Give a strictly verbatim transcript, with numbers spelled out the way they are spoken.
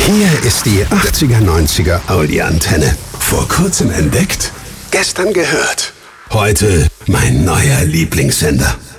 Hier ist die achtziger neunziger Audi-Antenne. Vor kurzem entdeckt, gestern gehört. Heute mein neuer Lieblingssender.